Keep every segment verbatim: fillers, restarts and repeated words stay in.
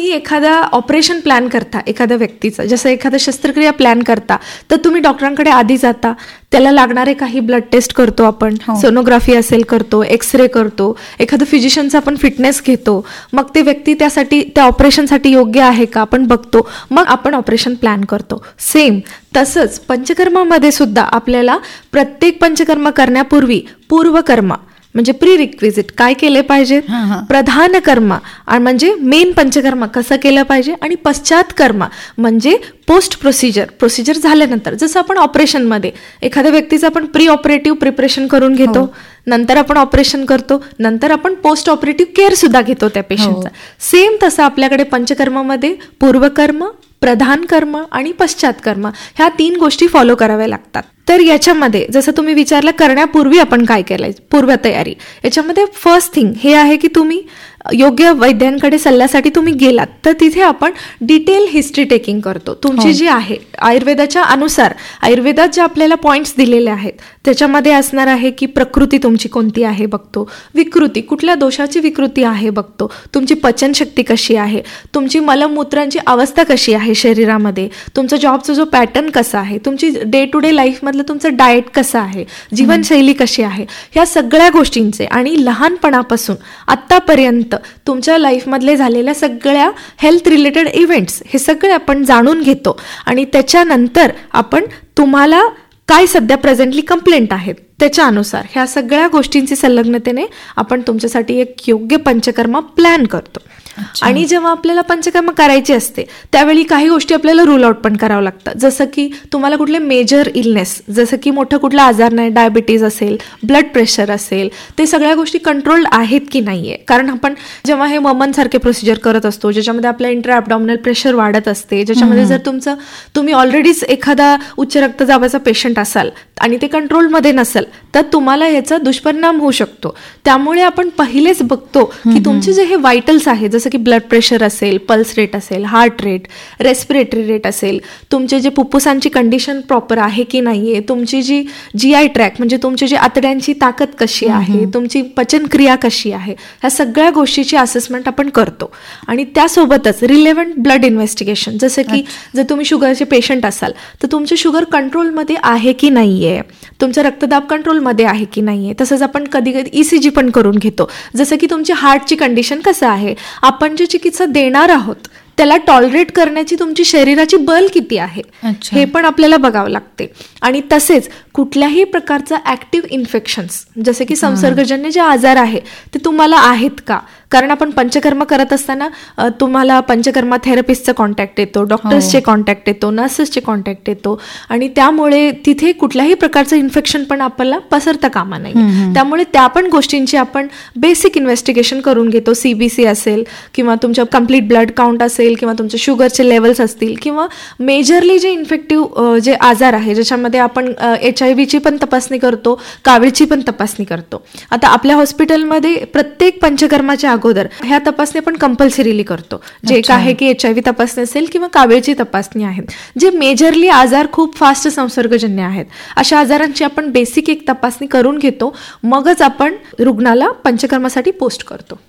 तुम्ही एखादा operation plan करता एखाद्या व्यक्तीचं, जसं एखादा शस्त्रक्रिया प्लॅन करता, तर तुम्ही डॉक्टरांकडे आधी जाता, त्याला लागणारे काही ब्लड टेस्ट करतो आपण, सोनोग्राफी असेल करतो, एक्सरे करतो, एखादं फिजिशियनचा आपण फिटनेस घेतो, मग ते व्यक्ती त्यासाठी त्या ऑपरेशनसाठी योग्य आहे का आपण बघतो, मग आपण ऑपरेशन प्लॅन करतो. सेम तसंच पंचकर्मामध्ये सुद्धा आपल्याला प्रत्येक पंचकर्म करण्यापूर्वी पूर्वकर्म म्हणजे प्री रिक्विजिट काय केले पाहिजे, प्रधान कर्म म्हणजे मेन पंचकर्म कसं केलं पाहिजे, आणि पश्चात कर्म म्हणजे पोस्ट प्रोसिजर प्रोसिजर झाल्यानंतर. जसं आपण ऑपरेशनमध्ये एखाद्या व्यक्तीचं आपण प्री ऑपरेटिव्ह प्रिपरेशन करून घेतो, नंतर आपण ऑपरेशन करतो, नंतर आपण पोस्ट ऑपरेटिव्ह केअर सुद्धा घेतो त्या पेशंटचा. सेम तसं आपल्याकडे पंचकर्मामध्ये पूर्वकर्म, प्रधान कर्म आणि पश्चात कर्म ह्या तीन गोष्टी फॉलो कराव्या लागतात. तर याच्यामध्ये जसं तुम्ही विचारलं करण्यापूर्वी आपण काय केलंय पूर्वतयारी, याच्यामध्ये फर्स्ट थिंग हे आहे की तुम्ही योग्य वैद्यांकडे सल्ल्यासाठी तुम्ही गेलात तर तिथे आपण डिटेल हिस्ट्री टेकिंग करतो तुमची जी आहे. आयुर्वेदाच्या अनुसार आयुर्वेदात जे आपल्याला पॉइंट्स दिलेले आहेत त्याच्यामध्ये असणार आहे की प्रकृती तुमची कोणती आहे बघतो, विकृती कुठल्या दोषाची विकृती आहे बघतो, तुमची पचनशक्ती कशी आहे, तुमची मलमूत्रांची अवस्था कशी आहे शरीरामध्ये, तुमचा जॉबचा जो पॅटर्न कसा आहे, तुमची डे टू डे लाईफमधलं तुमचं डाएट कसं आहे, जीवनशैली कशी आहे, ह्या सगळ्या गोष्टींचे आणि लहानपणापासून आत्तापर्यंत तुमच्या लाईफमधले झालेल्या सगळ्या हेल्थ रिलेटेड इव्हेंट्स हे सगळे आपण जाणून घेतो. आणि त्याच्यानंतर आपण तुम्हाला काय सध्या प्रेझेंटली कंप्लेंट आहेत त्याच्या अनुसार ह्या सगळ्या गोष्टींची संलग्नतेने आपण तुमच्यासाठी एक योग्य पंचकर्म प्लॅन करतो. आणि जेव्हा आपल्याला पंचकर्म करायचे असते त्यावेळी काही गोष्टी आपल्याला रूल आउट पण करावं लागतं. जसं की तुम्हाला कुठले मेजर इलनेस, जसं की मोठं कुठला आजार नाही, डायबिटीज असेल, ब्लड प्रेशर असेल, ते सगळ्या गोष्टी कंट्रोल्ड आहेत की नाहीये. कारण आपण जेव्हा हे वमन सारखे प्रोसिजर करत असतो ज्याच्यामध्ये आपला इंट्रा ॲब्डॉमिनल प्रेशर वाढत असते, ज्याच्यामध्ये जर तुमचं तुम्ही ऑलरेडीच एखादा उच्च रक्तदाबाचा पेशंट असाल आणि ते कंट्रोलमध्ये नसेल तर तुम्हाला ह्याचा दुष्परिणाम होऊ शकतो. त्यामुळे आपण पहिलेच बघतो की तुमचे जे हे व्हायटल्स आहे, जसं की ब्लड प्रेशर असेल, पल्स रेट असेल, हार्ट रेट, रेस्पिरेटरी रेट असेल, तुमचे जे फुफ्फुसांची कंडिशन प्रॉपर आहे की नाहीये, तुमची जी जी आय ट्रॅक म्हणजे तुमची जी आतड्यांची ताकद कशी आहे, तुमची पचनक्रिया कशी आहे, ह्या सगळ्या गोष्टीची असेसमेंट आपण करतो. आणि त्यासोबतच रिलेव्हंट ब्लड इन्व्हेस्टिगेशन, जसं की जर तुम्ही शुगरचे पेशंट असाल तर तुमचे शुगर कंट्रोलमध्ये आहे की नाहीये, तुमचा रक्तदाब कंट्रोलमध्ये आहे की नाहीये. तसंच आपण कधी कधी ईसीजी पण करून घेतो, जसं की तुमची हार्टची कंडिशन कसं आहे, आपण जे चिकित्सा देणार आहोत त्याला टॉलरेट करण्याची तुमची शरीराची बल किती आहे हे पण आपल्याला बघावं लागते. आणि तसेच कुठल्याही प्रकारचं ऍक्टिव्ह इन्फेक्शन्स जसे की संसर्गजन्य जे आजार आहे ते तुम्हाला आहेत का, कारण आपण पंचकर्म करत असताना तुम्हाला पंचकर्मा थेरपिस्टचा कॉन्टॅक्ट येतो, डॉक्टर्सचे कॉन्टॅक्ट येतो, नर्सेसचे कॉन्टॅक्ट येतो, आणि त्यामुळे तिथे कुठल्याही प्रकारचं इन्फेक्शन पण आपल्याला पसरता कामा नाही. त्यामुळे त्या पण गोष्टींची आपण बेसिक इन्व्हेस्टिगेशन करून घेतो. सीबीसी असेल किंवा तुमच्या कम्प्लीट ब्लड काउंट असेल किंवा तुमचे शुगरचे लेवल्स असतील किंवा मेजरली जे इन्फेक्टिव्ह जे आजार आहे ज्याच्यामध्ये आपण एच आय व्हीची पण तपासणी करतो, कावीळची पण तपासणी करतो. आता आपल्या हॉस्पिटलमध्ये प्रत्येक पंचकर्माच्या अगोदर ह्या तपासणी आपण कंपल्सरीली करतो, जे एक आहे की एच आय व्ही तपासणी असेल किंवा कावीळची तपासणी आहेत, जे मेजरली आजार खूप फास्ट संसर्गजन्य आहेत. अशा आजारांची आपण बेसिक एक तपासणी करून घेतो, मगच आपण रुग्णाला पंचकर्मासाठी पोस्ट करतो.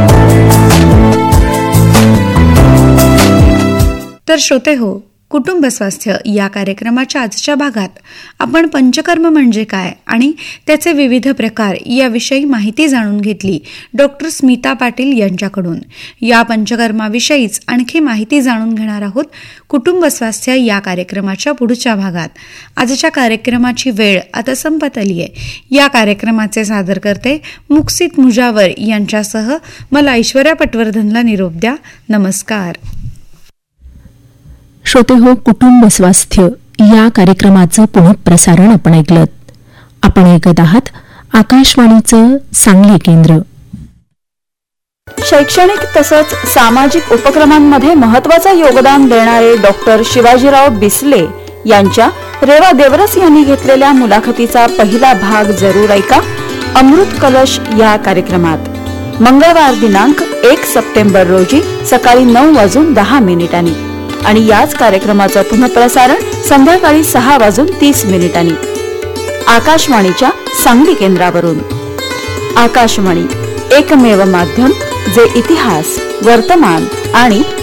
तर श्रोते हो, कुटुंब स्वास्थ्य या कार्यक्रमाच्या आजच्या भागात आपण पंचकर्म म्हणजे काय आणि त्याचे विविध प्रकार याविषयी माहिती जाणून घेतली डॉक्टर स्मिता पाटील यांच्याकडून. या पंचकर्माविषयीच आणखी माहिती जाणून घेणार आहोत कुटुंब स्वास्थ्य या कार्यक्रमाच्या पुढच्या भागात. आजच्या कार्यक्रमाची वेळ आता संपत आली आहे. या कार्यक्रमाचे सादर करते मुक्सित मुजावर यांच्यासह मला ऐश्वर्या पटवर्धनला निरोप द्या. नमस्कार. श्रोते हो, कुटुंब स्वास्थ्य या कार्यक्रमाचं पुनःप्रसारण आपण ऐकलं. आपण ऐकत आहात आकाशवाणीचं सांगली केंद्र. शैक्षणिक तसंच सामाजिक उपक्रमांमध्ये महत्वाचं योगदान देणारे डॉक्टर शिवाजीराव बिसले यांच्या रेवा देवरस यांनी घेतलेल्या मुलाखतीचा पहिला भाग जरूर ऐका अमृत कलश या कार्यक्रमात मंगळवार दिनांक एक सप्टेंबर रोजी सकाळी नऊ वाजून दहा मिनिटांनी आणि याच कार्यक्रमाचं पुनःप्रसारण संध्याकाळी सहा वाजून तीस मिनिटांनी आकाशवाणीच्या सांगली केंद्रावरून. आकाशवाणी एकमेव माध्यम जे इतिहास, वर्तमान आणि